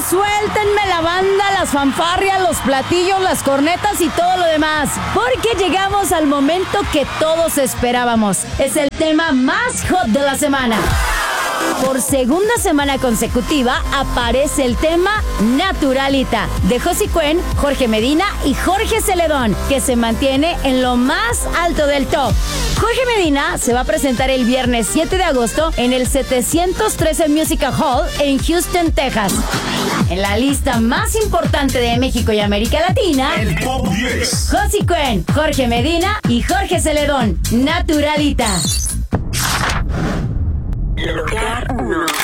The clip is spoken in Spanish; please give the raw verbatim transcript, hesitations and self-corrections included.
suéltenme la banda, las fanfarrias, los platillos, las cornetas y todo lo demás, porque llegamos al momento que todos esperábamos. Es el tema más hot de la semana. Por segunda semana consecutiva aparece el tema Naturalita de Josie Cuen, Jorge Medina y Jorge Celedón, que se mantiene en lo más alto del top. Jorge Medina se va a presentar el viernes siete de agosto en el setecientos trece Music Hall en Houston, Texas. En la lista más importante de México y América Latina, el Top diez. Josie Cuen, Jorge Medina y Jorge Celedón, Naturalita. Lugar uno.